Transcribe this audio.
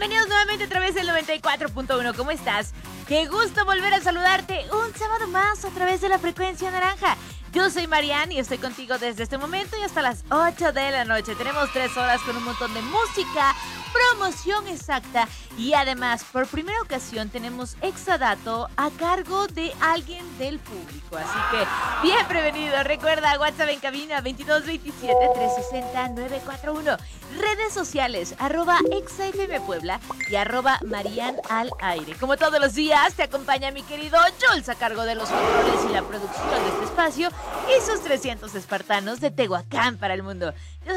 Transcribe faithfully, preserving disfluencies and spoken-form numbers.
Bienvenidos nuevamente a través del noventa y cuatro punto uno. ¿Cómo estás? Qué gusto volver a saludarte un sábado más a través de la frecuencia naranja. Yo soy Marian y estoy contigo desde este momento y hasta las ocho de la noche. Tenemos tres horas con un montón de música, promoción exacta y además, por primera ocasión, tenemos extradato a cargo de alguien del público. Así que, bien prevenido. Recuerda, WhatsApp en cabina veintidós veintisiete, trescientos sesenta, novecientos cuarenta y uno. Redes sociales, arroba exafm Puebla y arroba Marian al aire. Como todos los días, te acompaña mi querido Jules a cargo de los controles y la producción de este espacio y sus trescientos espartanos de Tehuacán para el mundo. Yo